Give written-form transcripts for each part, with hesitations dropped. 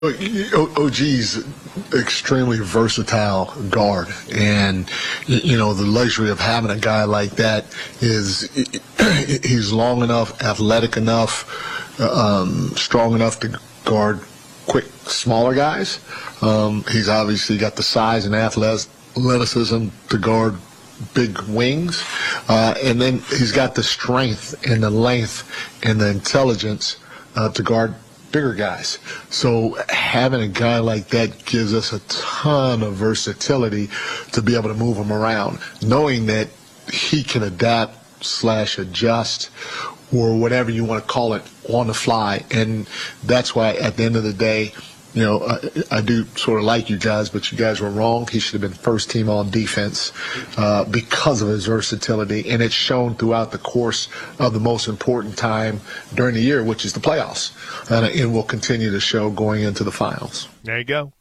OG's extremely versatile guard, and the luxury of having a guy like that is he's long enough, athletic enough, strong enough to guard quick, smaller guys. He's obviously got the size and athleticism to guard big wings, and then he's got the strength and the length and the intelligence to guard bigger guys. So having a guy like that gives us a ton of versatility to be able to move him around, knowing that he can adapt / adjust or whatever you want to call it on the fly. And that's why at the end of the day, I do sort of like you guys, but you guys were wrong. He should have been first team on defense because of his versatility, and it's shown throughout the course of the most important time during the year, which is the playoffs, and will continue to show going into the finals. There you go.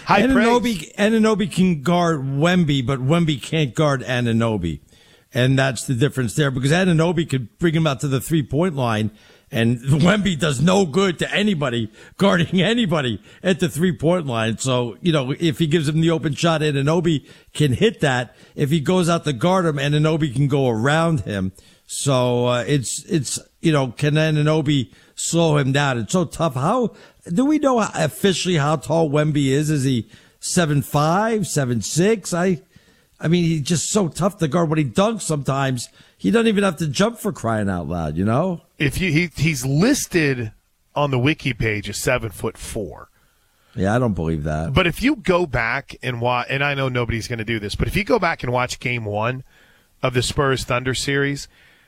Anunoby can guard Wemby, but Wemby can't guard Anunoby, and that's the difference there, because Anunoby could bring him out to the 3-point line, and Wemby does no good to anybody guarding anybody at the 3-point line. So, if he gives him the open shot, Anunoby can hit that. If he goes out to guard him, Anunoby can go around him. So, it's can Anunoby slow him down? It's so tough. How do we know officially how tall Wemby is? Is he 7'5", 7'6"? I mean, he's just so tough to guard. When he dunks sometimes, he doesn't even have to jump, for crying out loud, If he's listed on the wiki page as 7'4". Yeah, I don't believe that. But if you go back and watch, and I know nobody's going to do this, but if you go back and watch Game 1 of the Spurs Thunder series,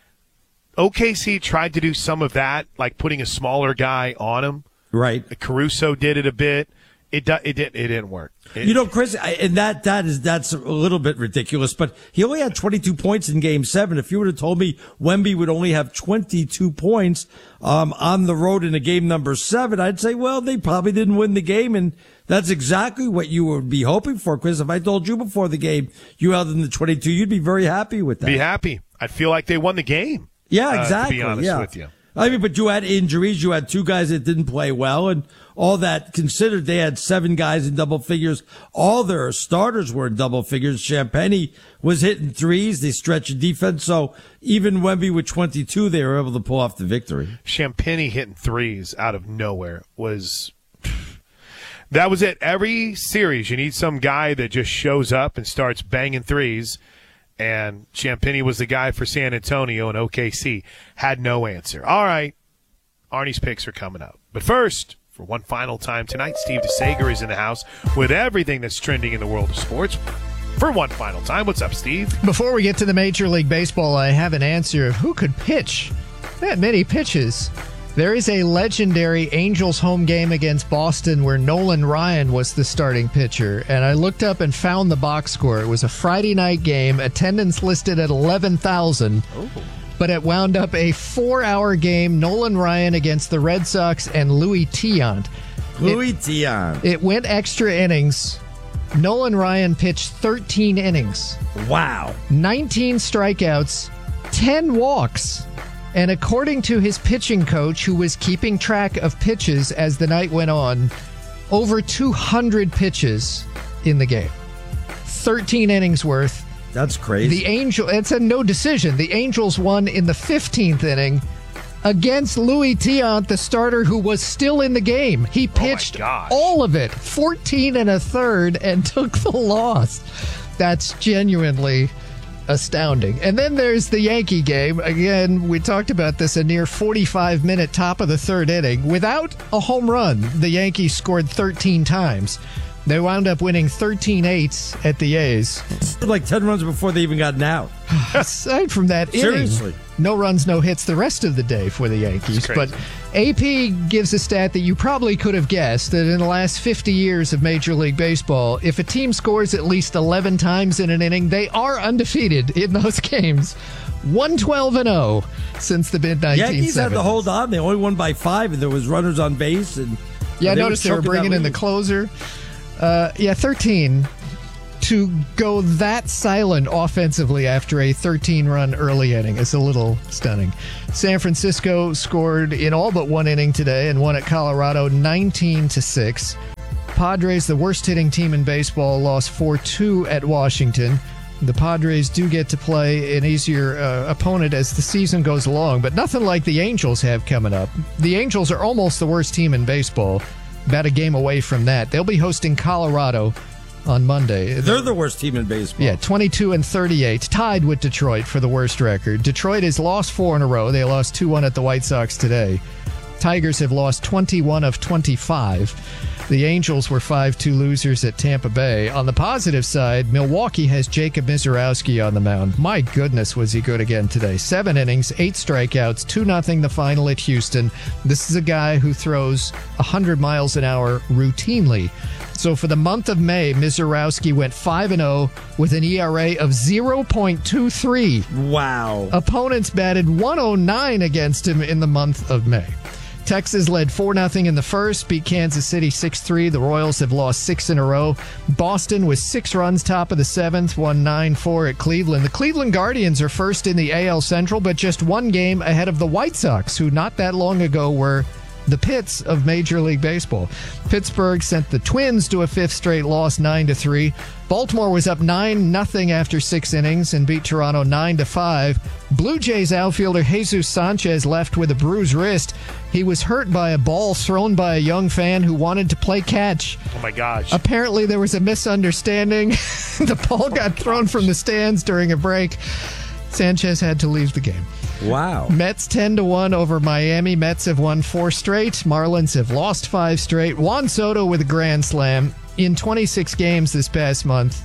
OKC tried to do some of that, like putting a smaller guy on him. Right. Caruso did it a bit. It didn't work. Chris, and that's a little bit ridiculous, but he only had 22 points in Game 7. If you would have told me Wemby would only have 22 points on the road in a game number 7, I'd say, well, they probably didn't win the game, and that's exactly what you would be hoping for, Chris. If I told you before the game you held them to 22, you'd be very happy with that. Be happy. I'd feel like they won the game. Yeah, exactly. To be honest with you. I mean, but you had injuries. You had 2 guys that didn't play well, and all that considered, they had 7 guys in double figures. All their starters were in double figures. Champagnie was hitting threes. They stretched defense. So even Wemby with 22, they were able to pull off the victory. Champagnie hitting threes out of nowhere that was it. Every series, you need some guy that just shows up and starts banging threes. And Champagnie was the guy for San Antonio, and OKC had no answer. All right, Arnie's picks are coming up. But first, for one final time tonight, Steve DeSager is in the house with everything that's trending in the world of sports. For one final time, what's up, Steve? Before we get to the Major League Baseball, I have an answer of who could pitch that many pitches. There is a legendary Angels home game against Boston where Nolan Ryan was the starting pitcher, and I looked up and found the box score. It was a Friday night game, attendance listed at 11,000, but it wound up a 4-hour game, Nolan Ryan against the Red Sox and Louis Tiant. It went extra innings. Nolan Ryan pitched 13 innings. Wow. 19 strikeouts, 10 walks. And according to his pitching coach, who was keeping track of pitches as the night went on, over 200 pitches in the game. 13 innings worth. That's crazy. It's a no decision. The Angels won in the 15th inning against Louis Tiant, the starter who was still in the game. He pitched all of it, 14 1/3, and took the loss. That's genuinely astounding. And then there's the Yankee game. Again, we talked about this, a near 45-minute top of the 3rd inning. Without a home run, the Yankees scored 13 times. They wound up winning 13-8 at the A's. Like 10 runs before they even got out. Aside from that Seriously. inning, no runs, no hits the rest of the day for the Yankees. But AP gives a stat that you probably could have guessed, that in the last 50 years of Major League Baseball, if a team scores at least 11 times in an inning, they are undefeated in those games. 112-0 since the mid-1970s. Yankees had to hold on. They only won by 5, and there was runners on base. And I noticed they were bringing in the closer. 13. to go that silent offensively after a 13-run early inning is a little stunning. San Francisco scored in all but one inning today and won at Colorado 19-6. Padres, the worst-hitting team in baseball, lost 4-2 at Washington. The Padres do get to play an easier opponent as the season goes along, but nothing like the Angels have coming up. The Angels are almost the worst team in baseball, about a game away from that. They'll be hosting Colorado on Monday. They're the worst team in baseball. Yeah, 22-38, tied with Detroit for the worst record. Detroit has lost 4 in a row. They lost 2-1 at the White Sox today. Tigers have lost 21 of 25. The Angels were 5-2 losers at Tampa Bay. On the positive side, Milwaukee has Jacob Misiorowski on the mound. My goodness, was he good again today. 7 innings, 8 strikeouts, 2-0 the final at Houston. This is a guy who throws 100 miles an hour routinely. So for the month of May, Misiorowski went 5-0 with an ERA of 0.23. Wow. Opponents batted 109 against him in the month of May. Texas led 4-0 in the first, beat Kansas City 6-3. The Royals have lost 6 in a row. Boston was 6 runs top of the 7th, won 9-4 at Cleveland. The Cleveland Guardians are first in the AL Central, but just 1 game ahead of the White Sox, who not that long ago were the Pits of Major League Baseball. Pittsburgh sent the Twins to a 5th straight loss, 9-3. Baltimore was up 9-0 after 6 innings and beat Toronto 9-5. Blue Jays outfielder Jesus Sanchez left with a bruised wrist. He was hurt by a ball thrown by a young fan who wanted to play catch. Oh, my gosh. Apparently, there was a misunderstanding. The ball got thrown from the stands during a break. Sanchez had to leave the game. Wow. Mets 10-1 over Miami. Mets have won 4 straight. Marlins have lost 5 straight. Juan Soto with a grand slam. In 26 games this past month,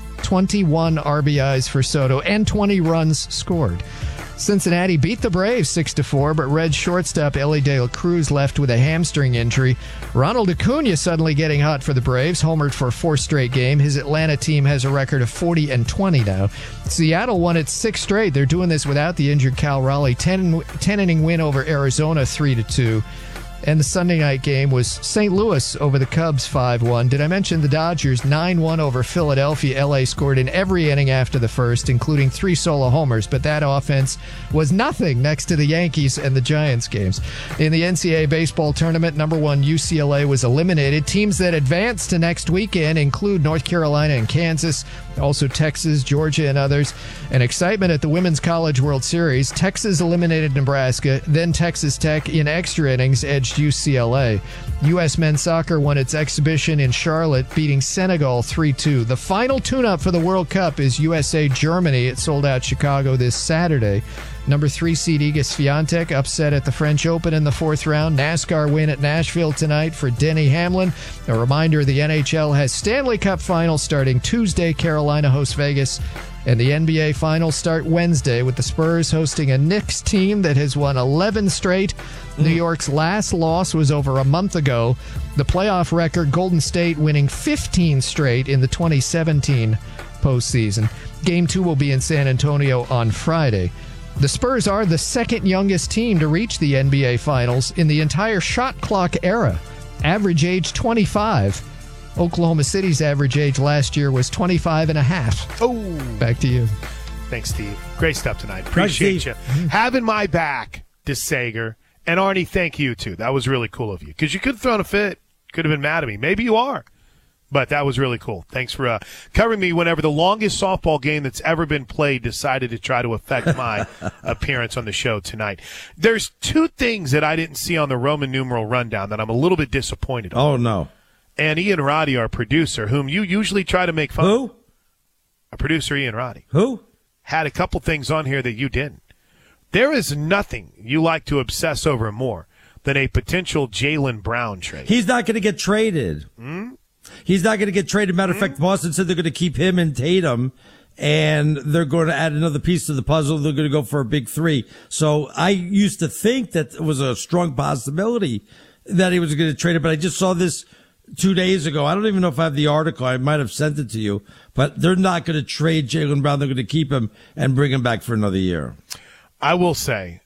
21 RBIs for Soto and 20 runs scored. Cincinnati beat the Braves 6-4, but Reds shortstop Elly De La Cruz left with a hamstring injury. Ronald Acuna suddenly getting hot for the Braves, homered for a 4th straight game. His Atlanta team has a record of 40-20 now. Seattle won its 6th straight. They're doing this without the injured Cal Raleigh. 10-inning win over Arizona, 3-2. And the Sunday night game was St. Louis over the Cubs 5-1. Did I mention the Dodgers 9-1 over Philadelphia? LA scored in every inning after the first, including 3 solo homers, but that offense was nothing next to the Yankees and the Giants games. In the NCAA baseball tournament, number 1 UCLA was eliminated. Teams that advance to next weekend include North Carolina and Kansas, also Texas, Georgia, and others. And excitement at the Women's College World Series. Texas eliminated Nebraska, then Texas Tech in extra innings edged UCLA. U.S. men's soccer won its exhibition in Charlotte, beating Senegal 3-2. The final tune-up for the World Cup is USA-Germany. It sold out Chicago this Saturday. Number 3 seed Iga Swiatek upset at the French Open in the 4th round. NASCAR win at Nashville tonight for Denny Hamlin. A reminder, the NHL has Stanley Cup Finals starting Tuesday. Carolina hosts Vegas. And the NBA Finals start Wednesday with the Spurs hosting a Knicks team that has won 11 straight. New York's last loss was over a month ago. The playoff record, Golden State winning 15 straight in the 2017 postseason. Game 2 will be in San Antonio on Friday. The Spurs are the 2nd youngest team to reach the NBA Finals in the entire shot clock era. Average age 25. Oklahoma City's average age last year was 25 and a half. Oh, back to you. Thanks, Steve. Great stuff tonight. Appreciate you having my back, DeSager. And Arnie, thank you, too. That was really cool of you. Because you could have thrown a fit. Could have been mad at me. Maybe you are. But that was really cool. Thanks for covering me whenever the longest softball game that's ever been played decided to try to affect my appearance on the show tonight. There's 2 things that I didn't see on the Roman numeral rundown that I'm a little bit disappointed on. Oh, no. And Ian Roddy, our producer, whom you usually try to make fun of. Who? Our producer, Ian Roddy. Who? Had a couple things on here that you didn't. There is nothing you like to obsess over more than a potential Jaylen Brown trade. He's not going to get traded. He's not going to get traded. Matter of fact, Boston said they're going to keep him and Tatum, and they're going to add another piece to the puzzle. They're going to go for a big 3. So I used to think that it was a strong possibility that he was going to trade it, but I just saw this 2 days ago. I don't even know if I have the article. I might have sent it to you, but they're not going to trade Jaylen Brown. They're going to keep him and bring him back for another year. I will say,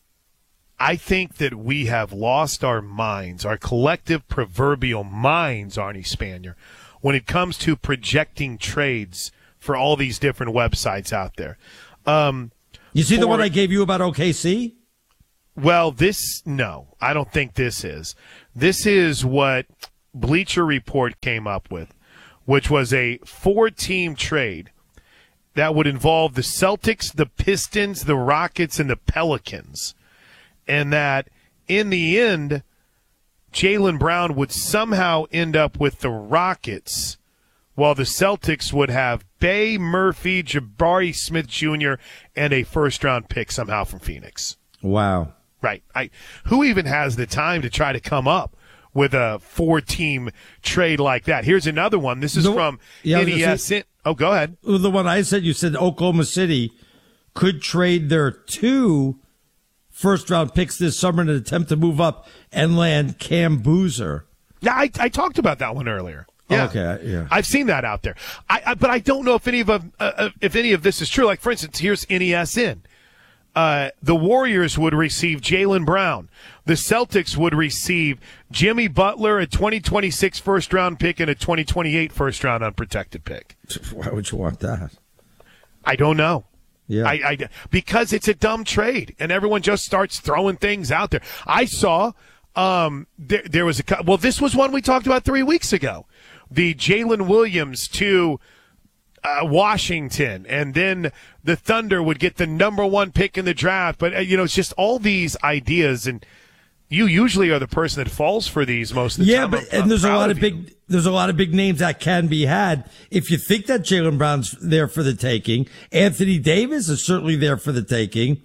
I think that we have lost our minds, our collective proverbial minds, Arnie Spanier, when it comes to projecting trades for all these different websites out there. You see the one I gave you about OKC? Well, no, I don't think this is. This is what Bleacher Report came up with, which was a 4-team trade that would involve the Celtics, the Pistons, the Rockets, and the Pelicans. And that in the end, Jaylen Brown would somehow end up with the Rockets, while the Celtics would have Bay, Murphy, Jabari Smith Jr., and a first-round pick somehow from Phoenix. Wow. Right. Who even has the time to try to come up with a 4-team trade like that? Here's another one. This is from NES. Oh, go ahead. The one I said, you said Oklahoma City could trade their 2 first-round picks this summer in an attempt to move up and land Cam Boozer. Yeah, I talked about that one earlier. Yeah. Okay, yeah. I've seen that out there. But I don't know if any of this is true. Like, for instance, here's NESN. The Warriors would receive Jaylen Brown. The Celtics would receive Jimmy Butler, a 2026 first-round pick, and a 2028 first-round unprotected pick. Why would you want that? I don't know. Yeah. Because it's a dumb trade, and everyone just starts throwing things out there. I saw there was this was one we talked about 3 weeks ago. The Jalen Williams to Washington, and then the Thunder would get the number 1 pick in the draft. But, it's just all these ideas, and you usually are the person that falls for these most of the time. Yeah, and there's a lot of big names that can be had. If you think that Jaylen Brown's there for the taking, Anthony Davis is certainly there for the taking.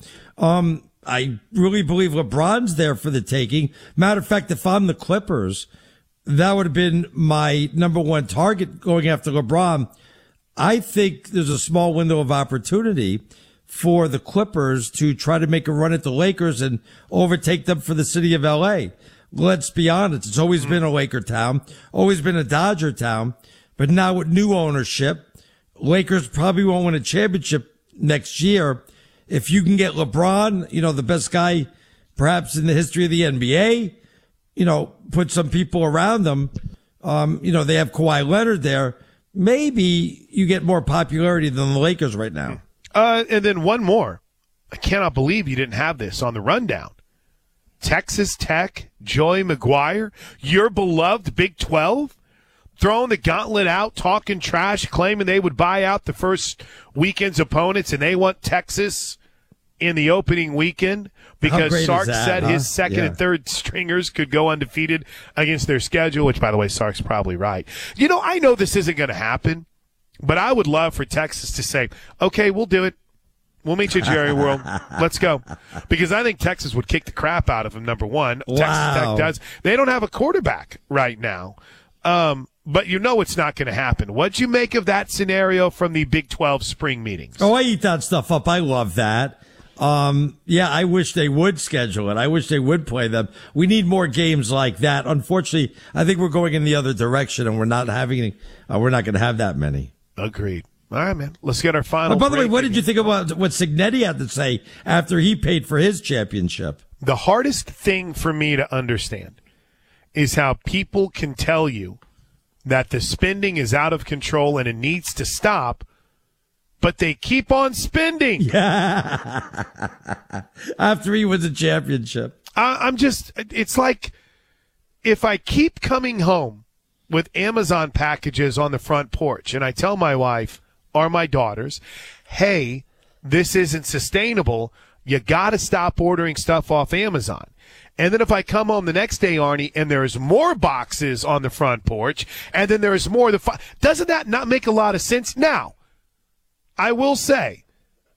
I really believe LeBron's there for the taking. Matter of fact, if I'm the Clippers, that would have been my number 1 target going after LeBron. I think there's a small window of opportunity for the Clippers to try to make a run at the Lakers and overtake them for the city of LA. Let's be honest. It's always been a Laker town, always been a Dodger town, but now with new ownership, Lakers probably won't win a championship next year. If you can get LeBron, the best guy perhaps in the history of the NBA, put some people around them. They have Kawhi Leonard there. Maybe you get more popularity than the Lakers right now. And then one more. I cannot believe you didn't have this on the rundown. Texas Tech, Joey McGuire, your beloved Big 12, throwing the gauntlet out, talking trash, claiming they would buy out the first weekend's opponents, and they want Texas in the opening weekend because Sark said his second and third stringers could go undefeated against their schedule, which, by the way, Sark's probably right. I know this isn't going to happen, but I would love for Texas to say, okay, we'll do it. We'll meet you at Jerry World. Let's go. Because I think Texas would kick the crap out of him, number one. Wow. Texas Tech does. They don't have a quarterback right now. But it's not going to happen. What'd you make of that scenario from the Big 12 spring meetings? Oh, I eat that stuff up. I love that. I wish they would schedule it. I wish they would play them. We need more games like that. Unfortunately, I think we're going in the other direction, and we're not going to have that many. Agreed. All right, man. Let's get our final. By the way, what did you think about what Signetti had to say after he paid for his championship? The hardest thing for me to understand is how people can tell you that the spending is out of control and it needs to stop, but they keep on spending. Yeah. After he wins a championship. It's like if I keep coming home with Amazon packages on the front porch and I tell my wife or my daughters, hey, this isn't sustainable. You got to stop ordering stuff off Amazon. And then if I come home the next day, Arnie, and there's more boxes on the front porch, and then there's more, doesn't that not make a lot of sense? Now, I will say,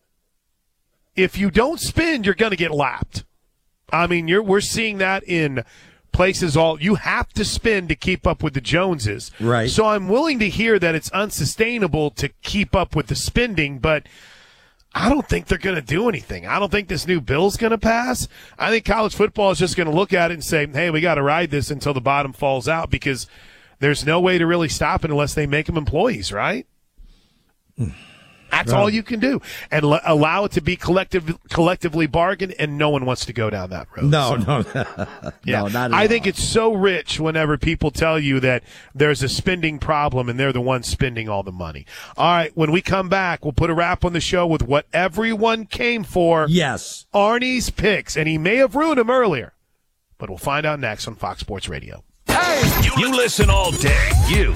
if you don't spend, you're going to get lapped. I mean, we're seeing that in places you have to spend to keep up with the Joneses. Right. So I'm willing to hear that it's unsustainable to keep up with the spending, but I don't think they're going to do anything. I don't think this new bill's going to pass. I think college football is just going to look at it and say, hey, we got to ride this until the bottom falls out because there's no way to really stop it unless they make them employees, right? That's all you can do, and allow it to be collectively bargained. And no one wants to go down that road. No, Yeah, no, not at I think all. it's so rich whenever people tell you that there's a spending problem and they're the ones spending all the money. All right, when we come back, we'll put a wrap on the show with what everyone came for. Yes. Arnie's picks, and he may have ruined them earlier, but we'll find out next on Fox Sports Radio. You listen all day. You